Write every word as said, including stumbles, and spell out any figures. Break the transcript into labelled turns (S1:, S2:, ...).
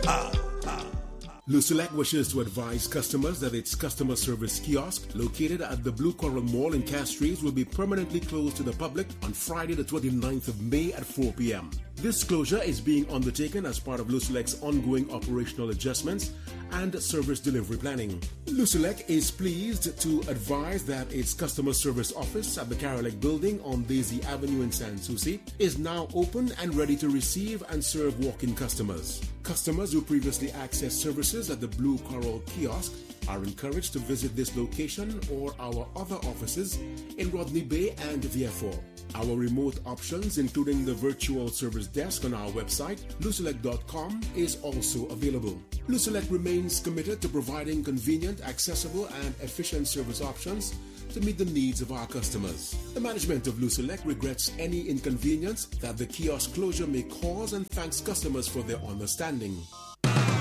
S1: Lucelec wishes to advise customers that its customer service kiosk located at the Blue Coral Mall in Castries will be permanently closed to the public on Friday the twenty-ninth of May at four p.m. This closure is being undertaken as part of Lucelec's ongoing operational adjustments and service delivery planning. Lucelec is pleased to advise that its customer service office at the Carolec building on Daisy Avenue in Sans Souci is now open and ready to receive and serve walk-in customers. Customers who previously accessed services at the Blue Coral kiosk are encouraged to visit this location or our other offices in Rodney Bay and Vieux-Fort. Our remote options, including the virtual service desk on our website, lucelec dot com, is also available. Lucelec remains committed to providing convenient, accessible, and efficient service options to meet the needs of our customers. The management of Lucelec regrets any inconvenience that the kiosk closure may cause and thanks customers for their understanding.